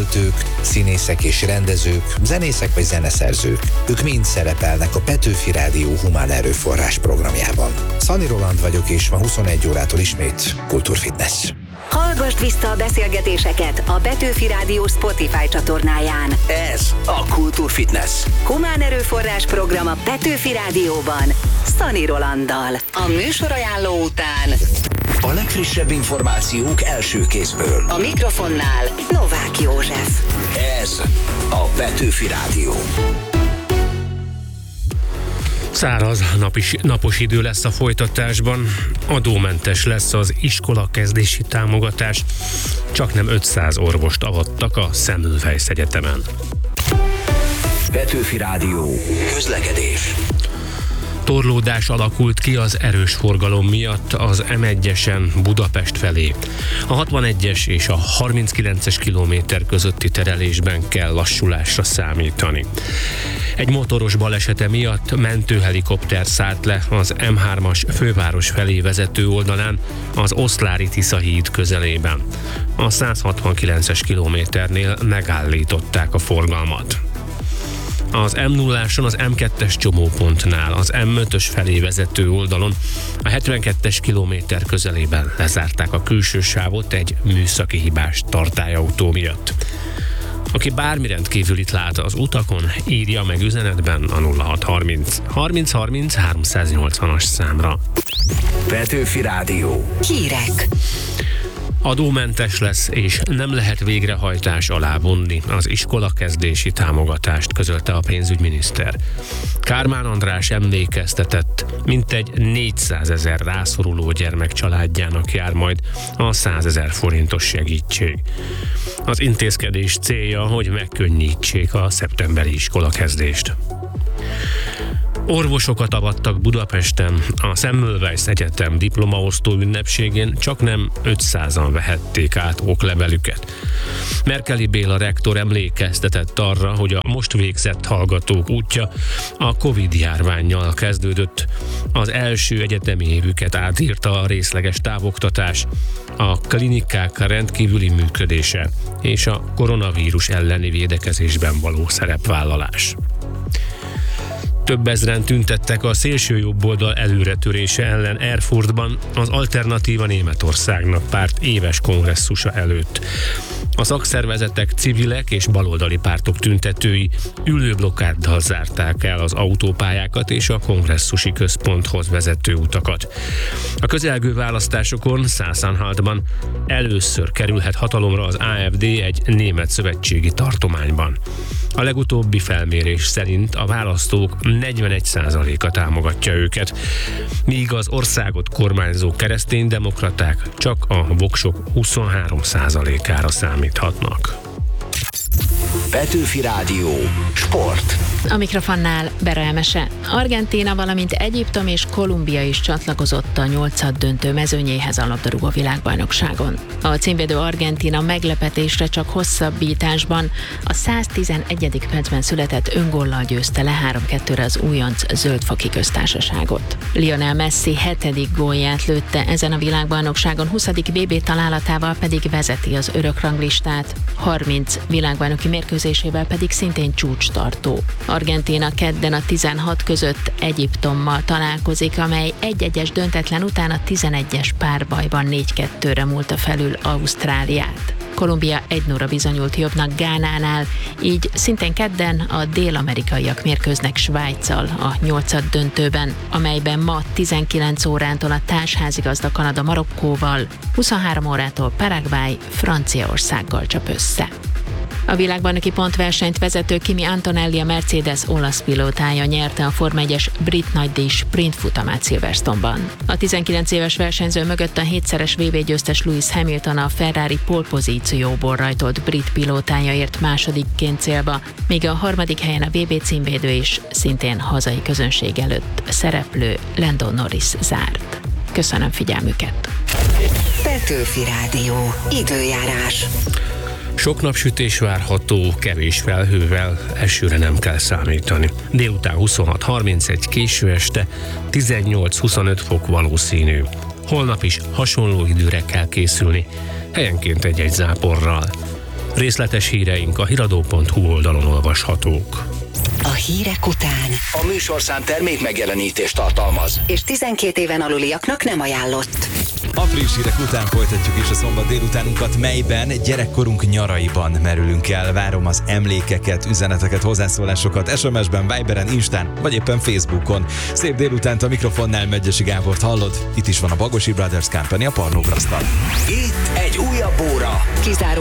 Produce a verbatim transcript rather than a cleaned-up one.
Költők, színészek és rendezők, zenészek vagy zeneszerzők. Ők mind szerepelnek a Petőfi Rádió humán erőforrás programjában. Szani Roland vagyok, és ma huszonegy órától ismét Kultúrfitness. Hallgasd vissza a beszélgetéseket a Petőfi Rádió Spotify csatornáján. Ez a Kultúrfitness. Humán erőforrás program a Petőfi Rádióban, Szani Rolanddal. A műsorajánló után a legfrissebb információk első kézből. A mikrofonnál Novák József. Ez a Petőfi Rádió. Száraz napis, napos idő lesz a folytatásban, adómentes lesz az iskolakezdési támogatás, csaknem ötszáz orvost avattak a Semmelweis Egyetemen. Petőfi Rádió. Közlekedés. Torlódás alakult ki az erős forgalom miatt az em egyesen Budapest felé. A hatvanegyes és a harminckilences kilométer közötti terelésben kell lassulásra számítani. Egy motoros balesete miatt mentőhelikopter szállt le az em hármas főváros felé vezető oldalán az Oszlári-Tisza híd közelében. A száz hatvankilences kilométernél megállították a forgalmat. Az em nulláson az em kettes csomópontnál az em ötös felé vezető oldalon a hetvenkettes kilométer közelében lezárták a külső sávot egy műszaki hibás tartályautó miatt. Aki bármi rendkívülit lát az utakon, írja meg üzenetben a nulla hat harminc harminc harminc háromszáznyolcvanas számra. Petőfi Rádió. Hírek. Adómentes lesz, és nem lehet végrehajtás alá vonni az iskolakezdési támogatást, közölte a pénzügyminiszter. Kármán András emlékeztetett, mintegy négyszázezer rászoruló gyermek családjának jár majd a százezer forintos segítség. Az intézkedés célja, hogy megkönnyítsék a szeptemberi iskolakezdést. Orvosokat avattak Budapesten, a Semmelweis Egyetem diplomaosztó ünnepségén csaknem ötszázan vehették át oklevelüket. Merkeli Béla rektor emlékeztetett arra, hogy a most végzett hallgatók útja a Covid-járvánnyal kezdődött. Az első egyetemi évüket átírta a részleges távoktatás, a klinikák rendkívüli működése és a koronavírus elleni védekezésben való szerepvállalás. Több ezren tüntettek a szélső jobboldal előretörése ellen Erfurtban az Alternatíva Németországnak párt éves kongresszusa előtt. A szakszervezetek, civilek és baloldali pártok tüntetői ülőblokkáddal zárták el az autópályákat és a kongresszusi központhoz vezető utakat. A közelgő választásokon Sachsen-Anhaltban először kerülhet hatalomra az á ef dé egy német szövetségi tartományban. A legutóbbi felmérés szerint a választók negyvenegy százaléka támogatja őket, míg az országot kormányzó kereszténydemokraták csak a voksok huszonhárom százalékára számíthatnak. Petőfi Rádió. Sport. A mikrofonnál Bera Emese. Argentína, valamint Egyiptom és Kolumbia is csatlakozott a nyolcaddöntő mezőnyéhez a labdarúgó világbajnokságon. A címvédő Argentína meglepetésre csak hosszabbításban a száztizenegyedik percben született öngóllal győzte le három kettőre az újonc Zöldfoki Köztársaságot. Lionel Messi hetedik gólját lőtte ezen a világbajnokságon, huszadik bé bé találatával pedig vezeti az örökranglistát, harminc világbajnoki mérkőzésével pedig szintén csúcstartó. Argentína kedden a tizenhat között Egyiptommal találkozik, amely egy-egyes döntetlen után a tizenegyes párbajban négy kettőre múlta felül Ausztráliát. Kolumbia egy nulla bizonyult jobbnak Gánánál, így szintén kedden a dél-amerikaiak mérkőznek Svájccal a nyolcaddöntőben, amelyben ma tizenkilenc órától a társházigazda Kanada Marokkóval, huszonhárom órától Paraguay Franciaországgal csap össze. A világbajnoki pontversenyt vezető Kimi Antonelli, a Mercedes olasz pilótája nyerte a Forma egyes brit nagydíj sprint futamát Silverstone-ban. A tizenkilenc éves versenyző mögött a hétszeres vé bé győztes Lewis Hamilton, a Ferrari pole pozícióból rajtolt brit pilótája ért másodikként célba, míg a harmadik helyen a vé bé címvédő is szintén hazai közönség előtt szereplő Lando Norris zárt. Köszönöm figyelmüket! Petőfi Rádió. Időjárás. Sok napsütés várható, kevés felhővel, esőre nem kell számítani. Délután huszonhat harmincegy, késő este tizennyolc-huszonöt fok valószínű. Holnap is hasonló időre kell készülni, helyenként egy-egy záporral. Részletes híreink a hiradó pont hu oldalon olvashatók. A hírek után. A műsorszám termék megjelenítést tartalmaz. És tizenkét éven aluliaknak nem ajánlott. A friss hírek után folytatjuk is a szombat délutánunkat, melyben gyerekkorunk nyaraiban merülünk el. Várom az emlékeket, üzeneteket, hozzászólásokat es em es-ben, Viberen, Instán, vagy éppen Facebookon. Szép délutánt, a mikrofonnál Medgyessy Gábort hallod. Itt is van a Bagosi Brothers Company, a Parnóbrasztal. Itt egy újabb óra. Kizáró